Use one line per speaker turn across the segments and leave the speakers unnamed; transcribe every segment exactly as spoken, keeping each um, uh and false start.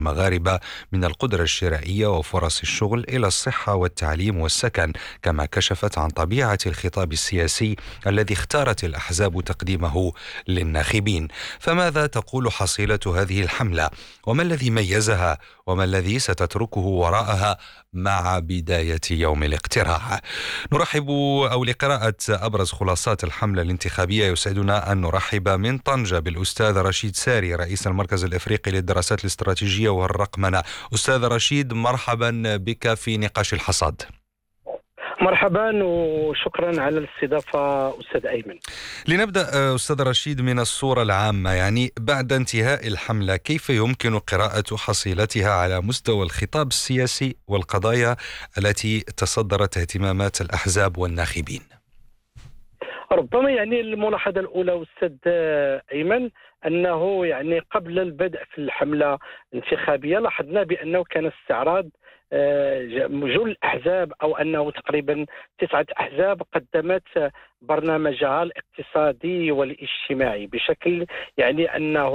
المغاربة من القدرة الشرائية وفرص الشغل إلى الصحة والتعليم والسكن، كما كشفت عن طبيعة الخطاب السياسي الذي اختارت الأحزاب تقديمه للناخبين. فماذا تقول حصيلة هذه الحملة؟ وما الذي ميزها؟ وما الذي ستتركه وراءها مع بداية يوم الاقتراع؟ نرحب أو لقراءة أبرز خلاصات الحملة الانتخابية يسعدنا أن نرحب من طنجة بالأستاذ رشيد ساري، رئيس المركز الإفريقي للدراسات الاستراتيجية والرقمنة. أستاذ رشيد، مرحبا بك في نقاش الحصاد.
مرحبا وشكرا على الاستضافة أستاذ أيمن.
لنبدأ أستاذ رشيد من الصورة العامة، يعني بعد انتهاء الحملة كيف يمكن قراءة حصيلتها على مستوى الخطاب السياسي والقضايا التي تصدرت اهتمامات الأحزاب والناخبين؟
ربما يعني الملاحظة الأولى أستاذ أيمن أنه يعني قبل البدء في الحملة الانتخابية لاحظنا بأنه كان استعراض جل الأحزاب أو أنه تقريبا تسعة أحزاب قدمت برنامجها الاقتصادي والاجتماعي بشكل يعني أنه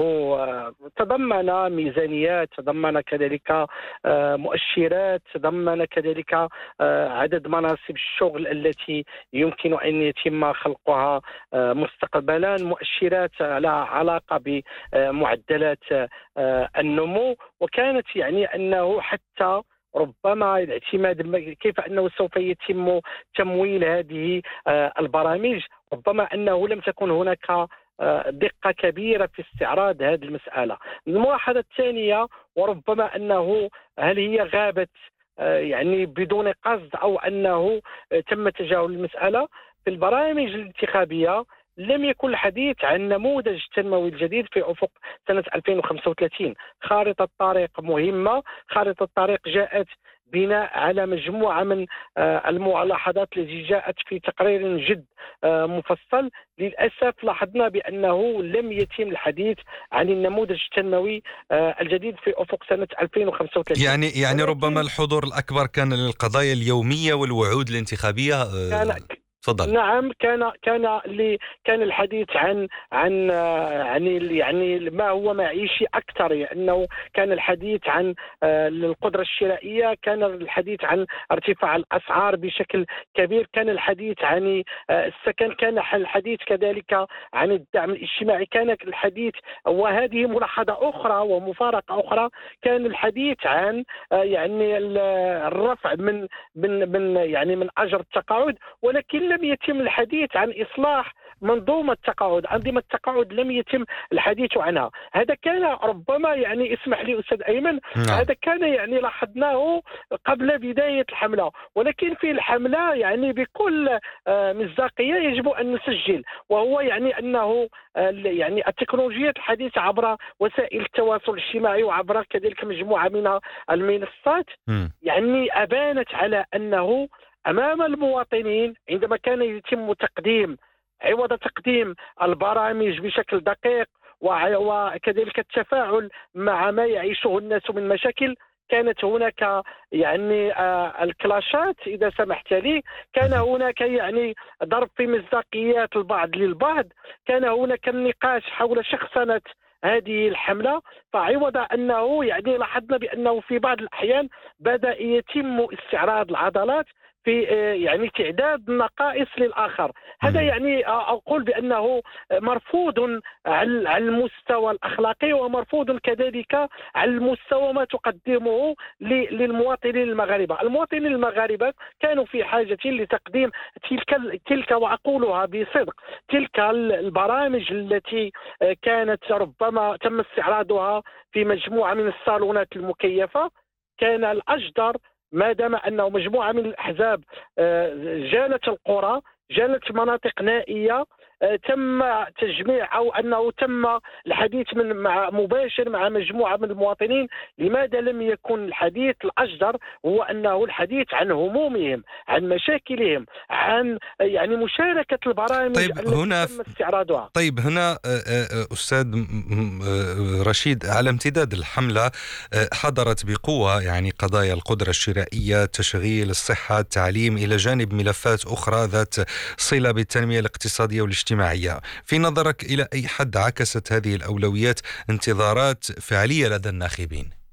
تضمن ميزانيات، تضمن كذلك مؤشرات، تضمن كذلك عدد مناصب الشغل التي يمكن أن يتم خلقها مستقبلا، مؤشرات على علاقة بمعدلات النمو، وكانت يعني أنه حتى ربما الاعتماد كيف أنه سوف يتم تمويل هذه البرامج، ربما أنه لم تكن هناك دقة كبيرة في استعراض هذه المسألة. الملاحظة الثانية وربما أنه هل هي غابت يعني بدون قصد أو أنه تم تجاهل المسألة في البرامج الانتخابية، لم يكن الحديث عن نموذج تنموي الجديد في أفق سنة ألفين وخمسة وثلاثين. خارطة طريق مهمة، خارطة طريق جاءت بناء على مجموعة من الملاحظات التي جاءت في تقرير جد مفصل. للأسف لاحظنا بأنه لم يتم الحديث عن النموذج التنموي الجديد في أفق سنة ألفين وخمسة وثلاثين.
يعني يعني ربما الحضور الأكبر كان للقضايا اليومية والوعود الانتخابية.
كان
تفضل.
نعم، كان كان اللي كان الحديث عن عن عن يعني ما هو معيشي اكثر، لانه يعني كان الحديث عن القدره الشرائيه، كان الحديث عن ارتفاع الاسعار بشكل كبير، كان الحديث عن السكن، كان الحديث كذلك عن الدعم الاجتماعي، كان الحديث، وهذه ملاحظه اخرى ومفارقه اخرى، كان الحديث عن يعني الرفع من من من يعني من اجر التقاعد، ولكن لم يتم الحديث عن إصلاح منظومة التقاعد. أنظمة التقاعد لم يتم الحديث عنها. هذا كان ربما يعني اسمح لي أستاذ أيمن، نعم. هذا كان يعني لاحظناه قبل بداية الحملة، ولكن في الحملة يعني بكل مصداقية يجب أن نسجل، وهو يعني أنه يعني التكنولوجيا الحديثة عبر وسائل التواصل الاجتماعي وعبر كذلك مجموعة من المنصات يعني أبانت على أنه أمام المواطنين عندما كان يتم تقديم عوض تقديم البرامج بشكل دقيق وكذلك التفاعل مع ما يعيشه الناس من مشاكل، كانت هناك يعني آه الكلاشات إذا سمحت لي، كان هناك يعني ضرب في مصداقيات البعض للبعض، كان هناك النقاش حول شخصنة هذه الحملة. فعوض أنه يعني لاحظنا بأنه في بعض الأحيان بدأ يتم استعراض العضلات في يعني تعداد النقائص للآخر. هذا يعني أقول بأنه مرفوض على المستوى الأخلاقي، ومرفوض كذلك على المستوى ما تقدمه للمواطنين المغاربة. المواطنين المغاربة كانوا في حاجة لتقديم تلك تلك وأقولها بصدق تلك البرامج التي كانت ربما تم استعراضها في مجموعة من الصالونات المكيفة. كان الأجدر ما دام أنه مجموعة من الأحزاب جانت القرى، جانت مناطق نائية، تم تجميع أو أنه تم الحديث من مع مباشر مع مجموعة من المواطنين. لماذا لم يكن الحديث الأجدر هو أنه الحديث عن همومهم، عن مشاكلهم، عن يعني مشاركة البرامج
طيب
التي
هنا
تم استعراضها.
طيب هنا أستاذ رشيد، على امتداد الحملة حضرت بقوة يعني قضايا القدرة الشرائية، تشغيل، الصحة، التعليم، إلى جانب ملفات أخرى ذات صلة بالتنمية الاقتصادية والاجتماعية. في نظرك إلى أي حد عكست هذه الأولويات انتظارات فعلية لدى الناخبين؟